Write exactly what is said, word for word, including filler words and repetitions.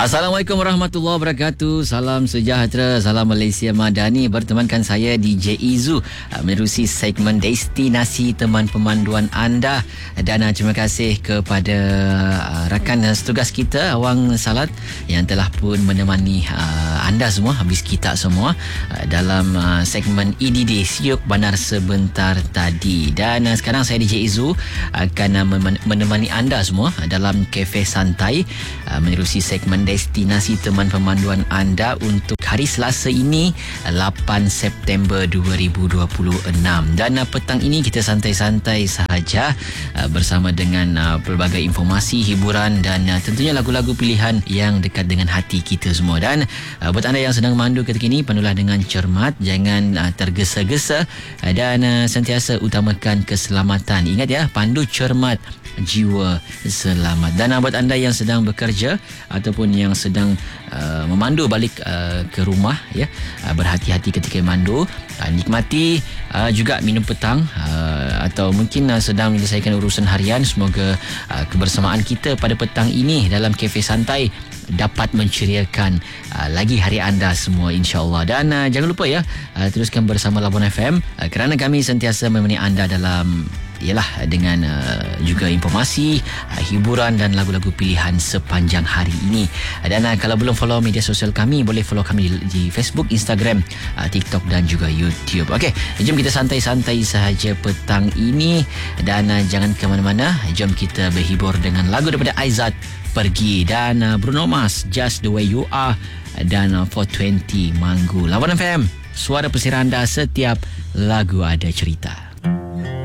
Assalamualaikum warahmatullahi wabarakatuh. Salam sejahtera, salam Malaysia Madani. Bertemankan saya D J Izu menerusi segmen Destinasi Teman Pemanduan anda. Dan terima kasih kepada rakan setugas kita Awang Salat yang telah pun menemani anda semua, habis kita semua dalam segmen E D D Siuk Bandar sebentar tadi. Dan sekarang saya D J Izu akan menemani anda semua dalam Cafe Santai menerusi segmen Destinasi Teman Pemanduan anda untuk hari Selasa ini lapan September dua ribu dua puluh enam. Dan petang ini kita santai-santai sahaja bersama dengan pelbagai informasi, hiburan dan tentunya lagu-lagu pilihan yang dekat dengan hati kita semua. Dan buat anda yang sedang memandu ketika ini, pandulah dengan cermat, jangan tergesa-gesa dan sentiasa utamakan keselamatan. Ingat ya, pandu cermat, jiwa selamat. Dan buat anda yang sedang bekerja ataupun yang sedang uh, memandu balik uh, ke rumah, ya, uh, berhati-hati ketika memandu, uh, nikmati uh, juga minum petang uh, atau mungkin uh, sedang menyelesaikan urusan harian. Semoga uh, kebersamaan kita pada petang ini dalam Cafe Santai dapat menceriakan uh, lagi hari anda semua, insya-Allah. Dan uh, jangan lupa ya, uh, teruskan bersama Labuan F M uh, kerana kami sentiasa menemani anda dalam ialah dengan uh, juga informasi, uh, hiburan dan lagu-lagu pilihan sepanjang hari ini. Dan uh, kalau belum follow media sosial kami, boleh follow kami di, di Facebook, Instagram, uh, TikTok dan juga YouTube. Okey, jom kita santai-santai sahaja petang ini dan uh, jangan ke mana-mana. Jom kita berhibur dengan lagu daripada Aizat, Pergi, dan uh, Bruno Mars, Just the Way You Are, dan uh, four twenty Manggu. Labuan F M, suara pesisir anda, setiap lagu ada cerita.